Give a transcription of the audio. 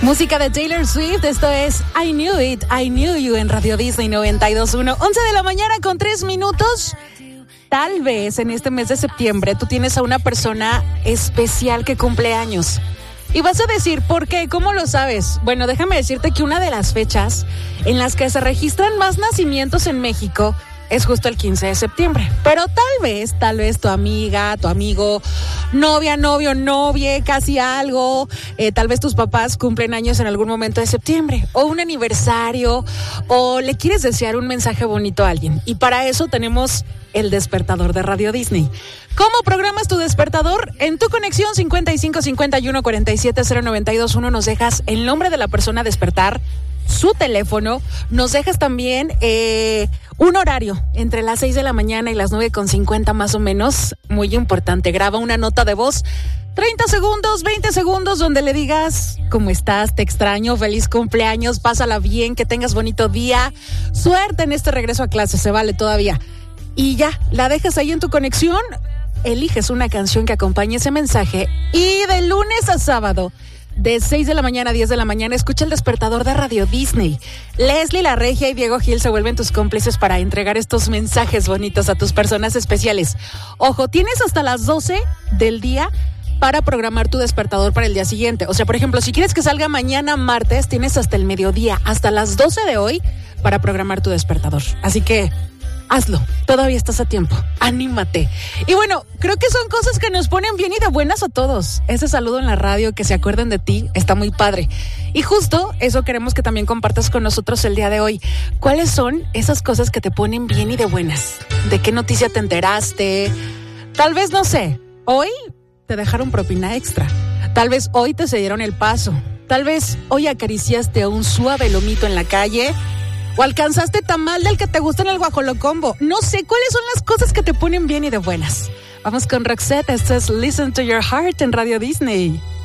Música de Taylor Swift, esto es I Knew It, I Knew You en Radio Disney 92.1, 11 de la mañana con 3 minutos. Tal vez en este mes de septiembre tú tienes a una persona especial que cumple años. Y vas a decir, ¿por qué? ¿Cómo lo sabes? Bueno, déjame decirte que una de las fechas en las que se registran más nacimientos en México es justo el 15 de septiembre. Pero tal vez tu amiga, tu amigo, novia, novio, novie, casi algo, tal vez tus papás cumplen años en algún momento de septiembre, o un aniversario, o le quieres desear un mensaje bonito a alguien. Y para eso tenemos el despertador de Radio Disney. ¿Cómo programas tu despertador? En tu conexión 55 51 47 092.1 nos dejas el nombre de la persona a despertar, su teléfono, nos dejas también un horario entre las 6 de la mañana y las 9:50 más o menos, muy importante, graba una nota de voz, 30 segundos, 20 segundos, donde le digas cómo estás, te extraño, feliz cumpleaños, pásala bien, que tengas bonito día, suerte en este regreso a clase, se vale todavía. Y ya, la dejas ahí en tu conexión, eliges una canción que acompañe ese mensaje y de lunes a sábado, de 6 de la mañana a 10 de la mañana, escucha el despertador de Radio Disney. Leslie La Regia y Diego Gil se vuelven tus cómplices para entregar estos mensajes bonitos a tus personas especiales. Ojo, tienes hasta las 12 del día para programar tu despertador para el día siguiente. O sea, por ejemplo, si quieres que salga mañana martes, tienes hasta el mediodía, hasta las 12 de hoy, para programar tu despertador. Así que hazlo, todavía estás a tiempo, anímate. Y bueno, creo que son cosas que nos ponen bien y de buenas a todos. Ese saludo en la radio, que se acuerden de ti, está muy padre. Y justo eso queremos que también compartas con nosotros el día de hoy. ¿Cuáles son esas cosas que te ponen bien y de buenas? ¿De qué noticia te enteraste? Tal vez, no sé, hoy te dejaron propina extra. Tal vez hoy te cedieron el paso. Tal vez hoy acariciaste a un suave lomito en la calle. O alcanzaste tamal del que te gusta en el guajolocombo. No sé, ¿cuáles son las cosas que te ponen bien y de buenas? Vamos con Roxette, esto es Listen to Your Heart en Radio Disney.